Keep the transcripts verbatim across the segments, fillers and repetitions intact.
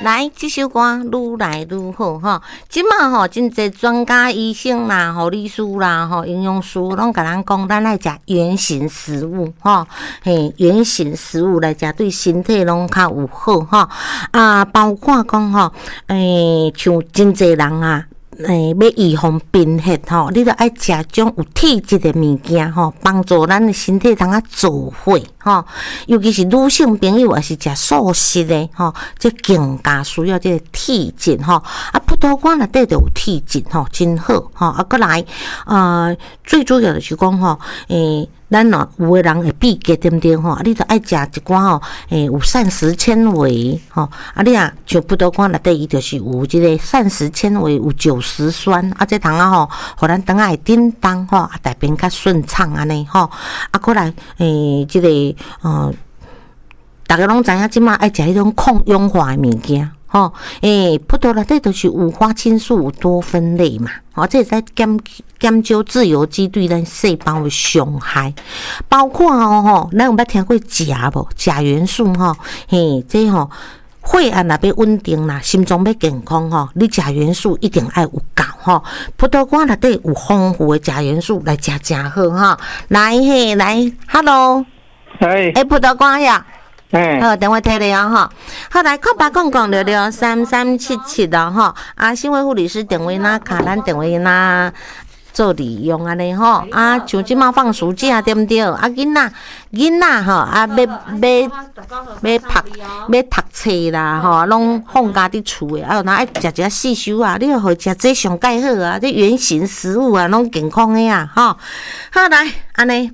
来，这首歌愈来愈好哈。即马吼，真侪专家医生啦、护理师啦、吼营养师拢甲咱讲，咱爱食原形食物哈。嘿，原形食物来食对身体拢较有好哈。啊，包括讲吼，诶、欸，像真侪人啊。诶，要预防贫血吼，你著爱食种有体质的物件吼，帮助咱的身体通啊造血吼。尤其是女性朋友，也是食素食的吼，这更加需要这个体质吼。啊，葡萄干内底就有体质吼，真好吼。啊，过来，呃，最主要就是讲吼，诶。咱哦，有诶人会闭结对不对吼？啊，你著爱食一寡吼，诶，有膳食纤维吼。啊，你啊，像葡萄干内底伊就是有即个膳食纤维，有酒石酸，啊，这糖啊吼，互咱肠仔会叮当吼，啊，大便较顺畅安尼吼。啊，过来，诶，即、这个呃，大家拢知影，即马爱食迄种抗氧化诶物件。吼，诶，葡萄内底就是有花青素、有多酚类嘛，吼，这会使减减少自由基对咱细胞的伤害，包括哦吼，咱有捌听过钾无？钾元素吼，嘿，这吼血压若要稳定啦，心脏要健康吼，你钾元素一定爱有够吼。葡萄干内底有丰富的钾元素来食真好哈。来嘿，来 ，Hello， 哎， 诶，葡萄干呀。 嗯， 好，电话摕嚟啊吼。好来，空八空空六六三三七七的吼。啊，新卫护理师电话哪卡咱电话哪做利用安尼吼。啊，像即马放暑假对不对？啊，囡仔囡仔吼，啊要要要读要读册啦吼，拢放假伫厝诶，啊，若爱食一下细修啊，你要互食这上介好啊，这原形食物啊，拢健康诶啊，吼。好来，安尼，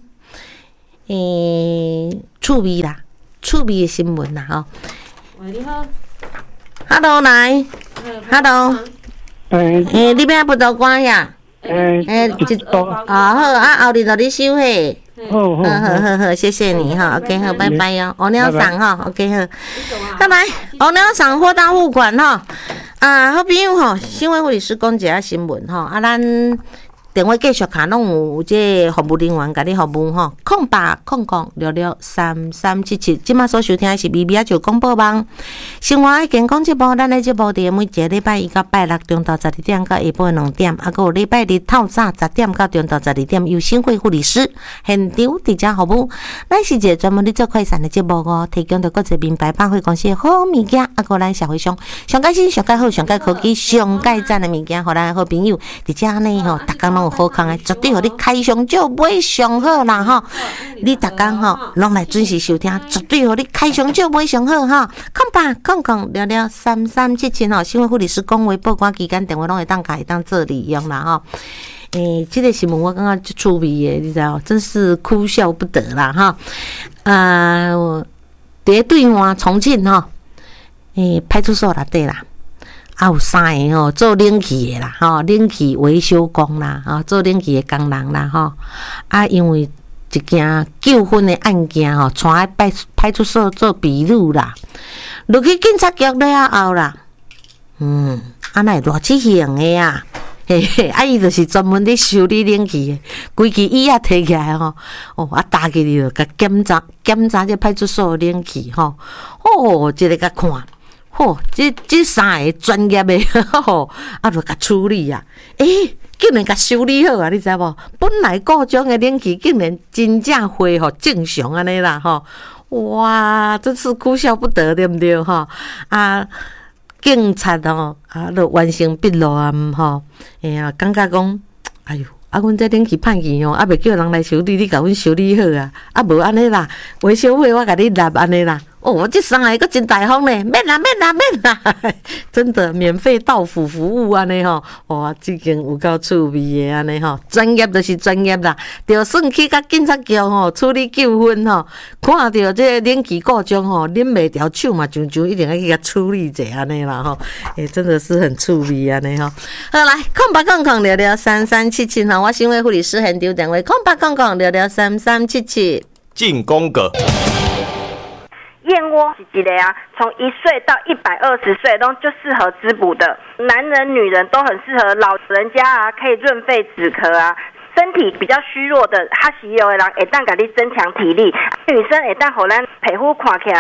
诶，趣味啦。趣味的新闻啦，吼。喂，你好。Hello， 来。Hello。 诶， 诶，你要葡萄干呀？ 诶， 诶，一多。 啊好，啊后日就你收嘿。 好好好好好，谢谢你哈 ，OK 好，拜拜哟。欧鸟赏哈 ，OK 好。拜拜，欧鸟赏货大付款哈。啊，好朋友吼，新闻护理师讲一下新闻吼，啊咱。电话继续卡拢有这服务人员甲你服务吼，空八空空六六三三七七。即马所收听的是咪咪就广播网生活健康节目，咱的节目伫每一个礼拜一到拜六中昼十二点到下晡两点，啊，还有礼拜日透早十点到中昼十二点，由新会护理师现场伫遮服务。咱是一个专门伫做快闪的节目哦，提供着各个名牌百货公司的好物件，啊，还有咱社会上上介新、上介好、上介科技、上介赞的物件，互咱的好朋友伫遮呢吼，逐工拢。好康诶，绝对互你开上少买上好啦吼！你逐工吼拢来准时收听，绝对互你开上少买上好哈！空吧，空空聊聊三三七七吼，新闻护理师讲话报关期间电话拢会当开，会当做利用啦吼。诶、欸，这个新闻我感觉就趣味诶，你知道，真是哭笑不得啦哈！呃，伫对岸重庆吼，诶、欸，派出所内底啦。啊，有三个吼做冷气的啦，吼冷气维修工啦，吼做冷气的工人啦，吼啊，因为一件纠纷的案件吼，带来派派出所做笔录啦，落去警察局了后啦，嗯，啊那偌起刑的啊，嘿嘿，啊伊就是专门咧修理冷气的，规支椅啊摕起来吼，哦啊打起去就甲检查检查这派出所的冷气吼，哦，一个甲看。吼、哦，这这三个专业的吼，啊，就甲处理啊，诶、欸，竟然甲修理好啊，你知无？本来故障的冷气，竟然真正恢复正常安尼啦，吼！哇，真是哭笑不得，对不对？吼啊，警察吼啊，就完成笔录啊，吼，哎呀，感觉讲，哎哟。啊，阮这冷气歹去吼，啊，袂叫人来修理，你甲阮修理好啊，啊，无安尼啦，维修费我甲你纳安尼啦。哦，我这三个佫真大方呢，免啦免啦免啦，真的免费到府服务安尼吼，哇，这间有够趣味的安尼吼，专业就是专业啦，就算去甲警察局吼处理纠纷吼，看到这冷气故障吼，忍袂条手嘛，上上一定要去甲处理者安尼啦吼，诶、欸，真的是很趣味安尼吼。好来，空八空空聊聊三三七七吼，我新闻护理师现场电话，空八空空聊聊三三七七， 进宫格。 燕窝是一个啊，从一岁到一百二十岁都就适合滋补的，男人、女人都很适合，老人家啊可以润肺止咳啊。身体比较虚弱的，哈是有的人会当给你增强体力；女生会当让咱皮肤看起来较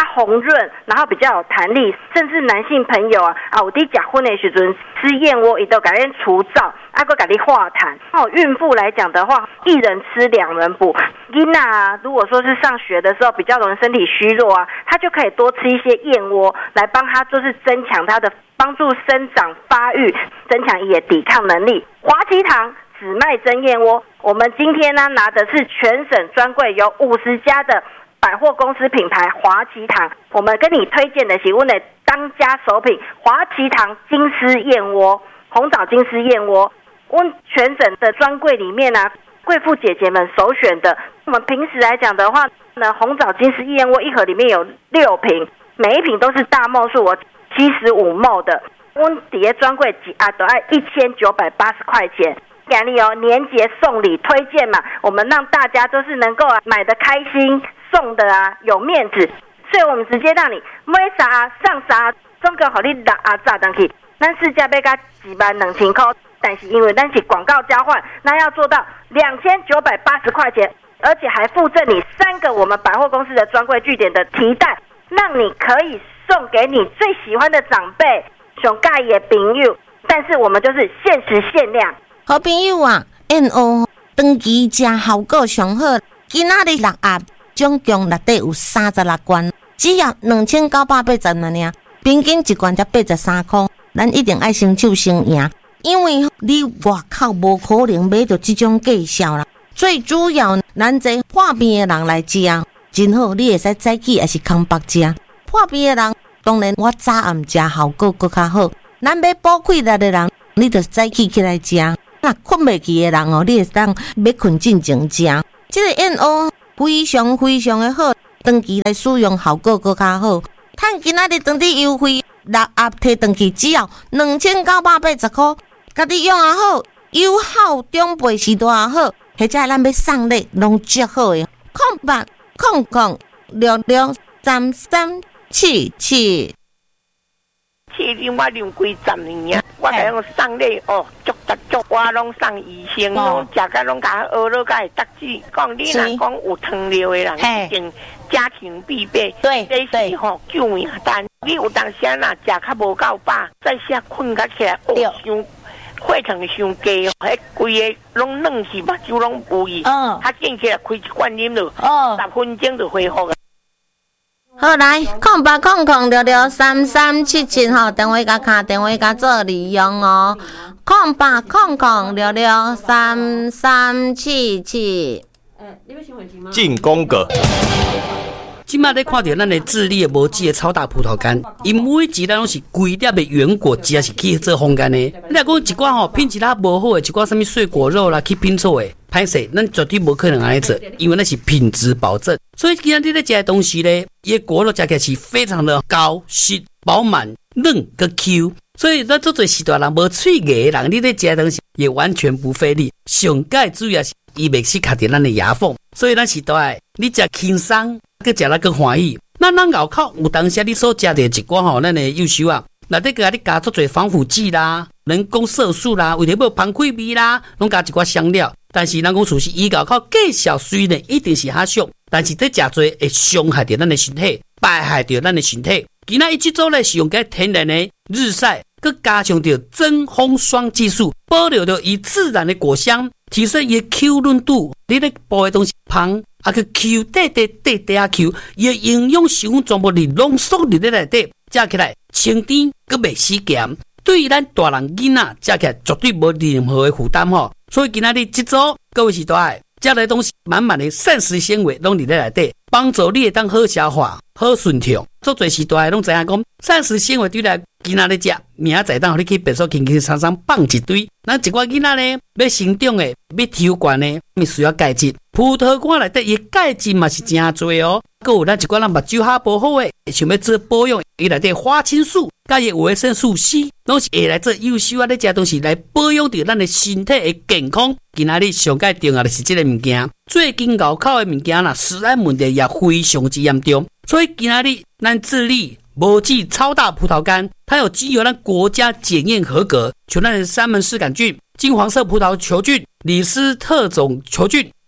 红润，然后比较有弹力，甚至男性朋友啊啊，有在结婚的时阵吃燕窝，伊都给你除燥，啊，搁给你化痰。哦，孕妇来讲的话，一人吃两人补。囡仔啊，如果说是上学的时候比较容易身体虚弱啊，他就可以多吃一些燕窝来帮他，就是增强他的帮助生长发育，增强也抵抗能力。华旗堂紫麦蒸燕窝，我们今天呢拿的是全省专柜有五十家的百货公司品牌华旗堂，我们跟你推荐的是我们的当家首品华旗堂金丝燕窝，红枣金丝燕窝，我们全省的专柜里面啊，贵妇姐姐们首选的。我们平时来讲的话呢，红枣金丝燕窝一盒里面有六瓶，每一瓶都是大毫数，我七十五毫升的。我们底下专柜几啊都要一千九百八十块钱。奖励哦，年节送礼推荐嘛，我们让大家都是能够啊买的开心，送的啊有面子，所以我们直接让你买啥上啥，总共给你六啊炸上去。咱市价要加一万两千块，但是因为咱是广告交换，那要做到两千九百八十块钱，而且还附赠你三个我们百货公司的专柜据点的提袋，让你可以送给你最喜欢的长辈、上介意的朋友。但是我们就是限时限量。 好朋友啊，燕窝长期食效果上好，今仔日六盒总共内底有三十六罐，只要两千九百八十元尔，平均一罐才八十三块。咱一定爱先手先赢，因为你外口无可能买到这种价效啦。最主要，咱这破病的人来食，真好，你会使早起也是空腹食。破病的人，当然我早暗食效果更较好。咱要补气力的人，你就早起起来食。那困袂去的人哦，你会当要困进前食。这个燕窝非常非常的好，长期来使用效果更较好。趁今仔日当日优惠，六盒摕回去只要两千九百八十块，家己用也好，友好长辈时代也好，或者咱要送礼拢足好的。空八空空六六三三七七。 去年我用几十年啊，我甲用送礼哦，足足足，我拢送医生，拢食甲拢甲学了甲会得志。讲你若讲有糖尿的人，一定家庭必备。 对， 这是吼救命单。你有当时啊，若食较无够饱，再下困甲起来，哦，伤血糖伤低，迄规个拢软去，目睭拢有意。嗯，他建起来开一罐啉落，哦，十分钟就恢复了。 好来，空八空空六六三三七七吼，电话甲卡电话甲做利用哦。空八空空六六三三七七。 诶，你要新闻题吗？ 进攻个。 今麦咧看到咱的智利的无籽的超大葡萄干，伊每一支咱拢是规粒的原果汁，也是去做烘干的。你若讲一寡吼品质较无好的，一寡什么碎果肉啦去拼凑的，歹势，咱绝对无可能安尼做，因为那是品质保证。所以今仔日咧食的东西咧，伊的果肉食起来是非常的高实、饱满、嫩个 Q。所以咱做做时代人无喙牙的人，你咧食的东西也完全不费力。上盖主要是伊袂去卡伫咱的牙缝，所以咱时代你食轻松。佮食了更欢喜，那咱咬口有当时你所食的一寡吼，咱的幼修啊，内底佮你加足侪防腐剂啦、人工色素啦，为着要芳气味啦，拢加一寡香料。但是咱讲属实，伊咬口介绍虽然一定是较俗，但是这食多会伤害着咱的身体，败害着咱的身体。今仔伊即组咧是用个天然的日晒，佮加上着真风霜技术，保留着伊自然的果香，提升伊的 Q 润度。你咧剥的东西芳。啊，个 Q 底底底底啊 Q， 伊的营养成分全部是浓缩伫咧内底，食起来清甜，佮袂死咸。对于咱大人囡仔食起来绝对无任何的负担吼。所以今仔日即组各位是大爱，食的东西满满的膳食纤维拢伫咧内底，帮助你会当好消化、好顺畅。做侪时代拢知影讲，膳食纤维对来今仔日食，明仔载当互你去便所轻轻松松放一堆。咱一寡囡仔咧，要成长的、要抽管的，咪需要钙质。葡萄干内底伊钙质嘛是真多哦，佮有咱一寡人目睭较无好的，想要做保养，伊内底花青素、甲伊维生素 C， 拢是会来做优秀啊！咧食东西来保养着咱的身体的健康。今仔日上介重要的是这个物件，最近咬口的物件啦，食安问题也非常之严重，所以今仔日咱致力。无籽超大葡萄干，它有经由咱国家检验合格，像咱的三门氏杆菌、金黄色葡萄球菌、李斯特种球菌，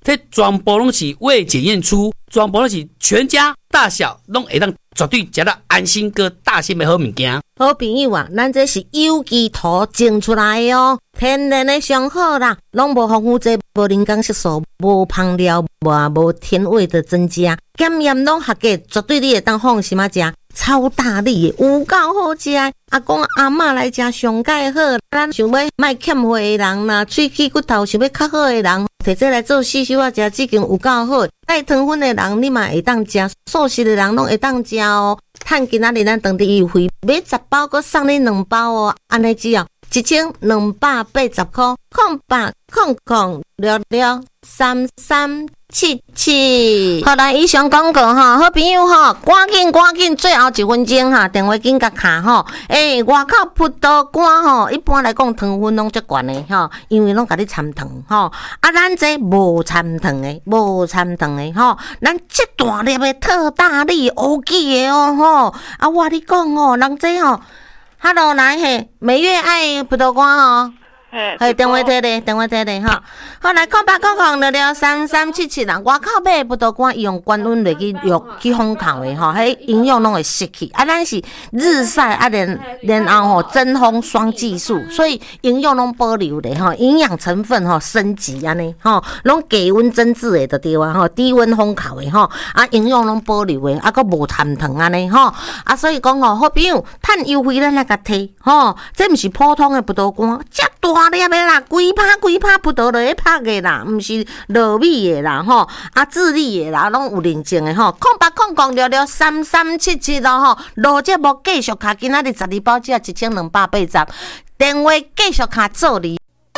这全部拢是未检验出，全部拢是全家大小拢会当绝对食到安心哥大心的好物件。 好朋友啊，咱这是有机土种出来的哦，天然的上好啦，拢无防腐剂，无人工色素，无香料，无无甜味的增加，检验拢合格，绝对你会当放心啊食。超大力的，有够好食的。阿公阿嬷来食上介好，咱想要卖欠货的人啦，喙齿骨头想要较好的人，摕这来做四手啊食，已经有够好。带糖分的人你嘛会当食，素食的人拢会当食哦。趁今仔日咱当地优惠，买十包搁送你两包哦，安尼只要一千两百八十块，空八空空六六三三。七七，好来，以上广告哈，好朋友哈，赶紧赶紧，最后一分钟哈，电话紧甲卡哈。诶、欸，外口葡萄干吼，一般来讲糖分拢足悬的吼，因为拢甲你掺糖吼。啊，咱这无掺糖的，无掺糖的吼，咱这大粒的特大力乌鸡的哦吼。啊，我你讲哦，人这吼，哈喽来嘿，每月爱葡萄干哦。嘿，电话摕咧，电话摕咧哈。好来，空八空空六六三三七七啦。外口买葡萄干用高温落去用去烘烤的吼，迄营养拢会失去。啊，咱是日晒啊，然然后吼真空双技术，所以营养拢保留咧吼，营养成分吼升级安尼吼，拢低温蒸制的就对啊吼，低温烘烤的吼，啊营养拢保留的，啊个无掺糖安尼吼，啊所以讲吼，好朋友趁优惠咱来甲摕吼，这毋是普通的葡萄干，遮大。大粒的啦，规拍规拍葡萄落去拍的啦，毋是糯米的啦吼，啊智利的啦，拢有认证的吼。空八空空六六三三七七咯吼，录节目继续卡，今仔日十二包只一千两百八十，电话继续卡做你。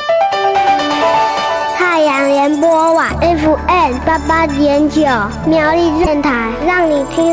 太阳联播网 F M 八八点九，苗栗电台，让你听。